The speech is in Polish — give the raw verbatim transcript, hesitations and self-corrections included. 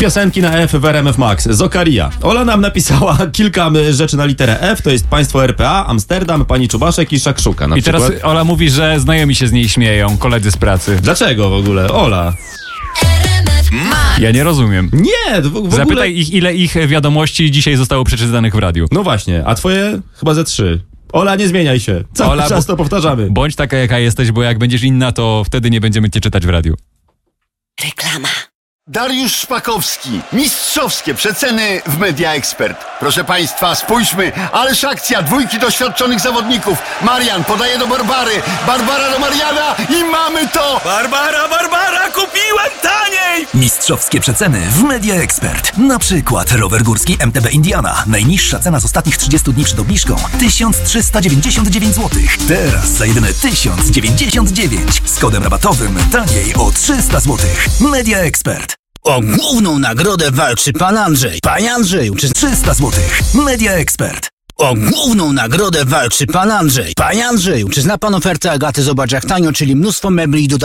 piosenki na F w R M F Max. Zokaria. Ola nam napisała kilka rzeczy na literę F. To jest państwo R P A, Amsterdam, pani Czubaszek i Szakszuka. Na I przykład. teraz Ola mówi, że znajomi się z niej śmieją, koledzy z pracy. Dlaczego w ogóle? Ola. Ja nie rozumiem. Nie, w, w ogóle... Zapytaj ich, ile ich wiadomości dzisiaj zostało przeczytanych w radiu. No właśnie, a twoje chyba ze trzy. Ola, nie zmieniaj się. Cały Ola, czas bo- to powtarzamy. Bądź taka, jaka jesteś, bo jak będziesz inna, to wtedy nie będziemy cię czytać w radiu. Reklama. Dariusz Szpakowski. Mistrzowskie przeceny w Media Expert. Proszę Państwa, spójrzmy, ależ akcja dwójki doświadczonych zawodników. Marian podaje do Barbary, Barbara do Mariana i mamy to! Barbara, Barbara, kupiłem taniej! Mistrzowskie przeceny w Media Expert. Na przykład rower górski M T B Indiana. Najniższa cena z ostatnich trzydziestu dni przed obniżką tysiąc trzysta dziewięćdziesiąt dziewięć złotych. Teraz za jedyne tysiąc dziewięćdziesiąt dziewięć. Z kodem rabatowym taniej o trzysta złotych. Media Expert. O główną nagrodę walczy pan Andrzej. Panie Andrzeju, czy... trzysta złotych. Media Expert. O główną nagrodę walczy pan Andrzej. Panie Andrzeju, czy zna pan ofertę Agaty Zobacz jak tanio, czyli mnóstwo mebli i dodatków?